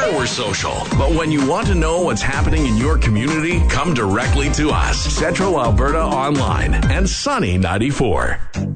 know we're social, but when you want to know what's happening in your community, come directly to us. Central Alberta Online and Sunny 94.